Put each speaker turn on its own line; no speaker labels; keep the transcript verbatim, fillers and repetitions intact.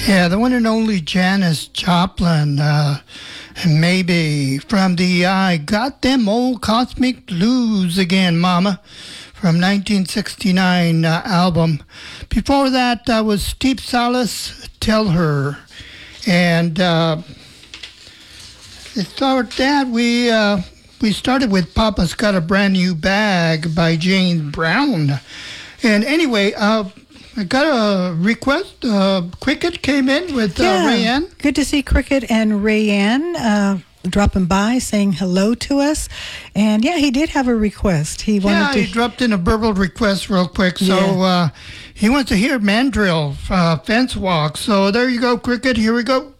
Yeah, the one and only Janis Joplin. Uh, maybe from the I Got Them Old Cosmic Blues Again, Mama, from nineteen sixty-nine uh, album. Before that uh, was Steve Salas, Tell Her. And uh, start that, we, uh, we started with Papa's Got a Brand New Bag by James Brown. And anyway, uh, I got a request. Uh, Cricket came in with uh,
yeah,
Rayanne.
Good to see Cricket and Rayanne uh, dropping by, saying hello to us. And yeah, he did have a request. He wanted
Yeah,
to.
he dropped in a verbal request real quick. So
Yeah.
uh, he wants to hear Mandrill uh, Fence Walk. So there you go, Cricket. Here we go.